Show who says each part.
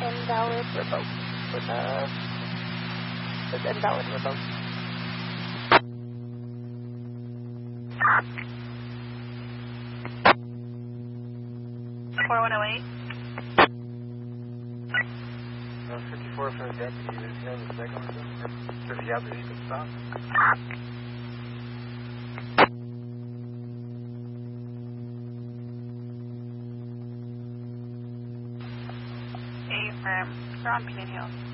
Speaker 1: invalid revoke. With invalid revoke.
Speaker 2: $4108.
Speaker 3: 54 for the deputy. Does he have a second with him? Does he have the vehicle stop?
Speaker 2: Affirm. You're on Pinion Hill.